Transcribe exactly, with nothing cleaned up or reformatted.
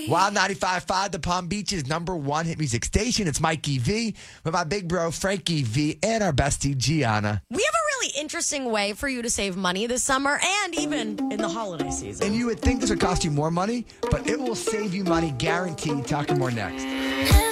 Wild ninety-five point five, the Palm Beach's number one hit music station. It's Mikey V with my big bro, Frankie V, and our bestie, Gianna. We have a really interesting way for you to save money this summer and even in the holiday season. And you would think this would cost you more money, but it will save you money guaranteed. Talking more next.